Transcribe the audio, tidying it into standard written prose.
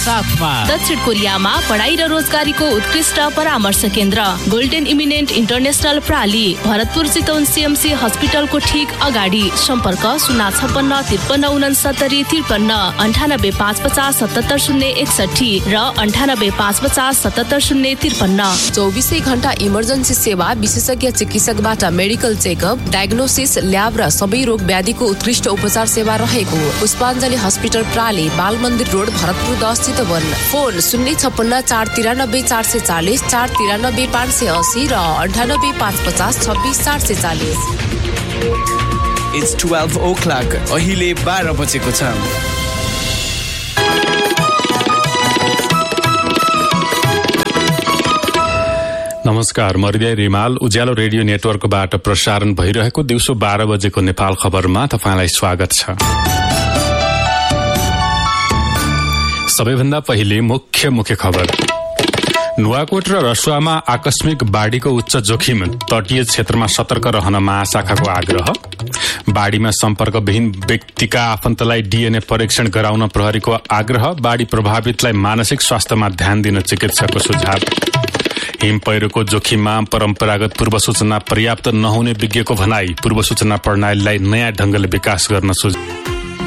साथमा दक्षिण कोरियामा पढाइ र रोजगारीको उत्कृष्ट परामर्श केन्द्र golden eminent international प्राली Bharatpur Chitwan CMC हस्पिटलको ठीक अगाडि। सम्पर्क 056 53 69 53 98 550 77 061 र 98 550 77 053। 24 घण्टा इमर्जेन्सी सेवा, विशेषज्ञ चिकित्सकबाट मेडिकल चेकअप, डायग्नोसिस, ल्याब र सबै रोग व्याधिको उत्कृष्ट उपचार सेवा रहेको पुष्पाञ्जली हस्पिटल प्राली, बाल मन्दिर रोड, भरतपुर 10 चितवन। फोन 056 493 440 493 580 र 98 550 26 440। It's 12 o'clock. अहिले 12 बजेको छ। नमस्कार, म हृदय रिमाल उज्यालो रेडियो नेटवर्कबाट प्रसारण भइरहेको दिउँसो 12 बजेको नेपाल खबरमा तपाईंलाई स्वागत छ। सबैभन्दा पहिले मुख्य खबर। नुवाकोट र रसुवामा आकस्मिक बाढीको उच्च जोखिम, तटीय क्षेत्रमा सतर्क रहन महाशाखाको आग्रह। बाढीमा सम्पर्कविहीन व्यक्तिका आफन्तलाई डीएनए परीक्षण गराउन प्रहरीको आग्रह। बाढी प्रभावितलाई मानसिक स्वास्थ्यमा ध्यान दिन चिकित्सकको सुझाव। हिम पहिरोको जोखिममा परम्परागत पूर्व सूचना पर्याप्त नहुने विज्ञको भनाई। पूर्व सूचना प्रणालीलाई नयाँ ढंगले विकास गर्न सुझाव।